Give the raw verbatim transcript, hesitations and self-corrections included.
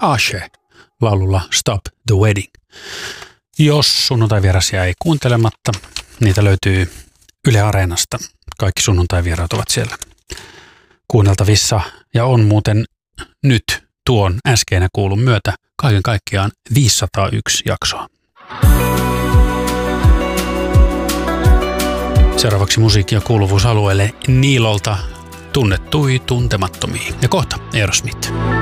Ashe laululla Stop the Wedding. Jos sunnuntai-vieras jäi kuuntelematta, niitä löytyy Yle Areenasta. Kaikki sunnuntai-vieraat ovat siellä kuunneltavissa ja on muuten nyt tuon äskeinen kuulun myötä kaiken kaikkiaan viisisataayksi jaksoa. Seuraavaksi musiikkia kuuluvuusalueelle Niilolta tunnettui tuntemattomiin. Ja kohta Aerosmith.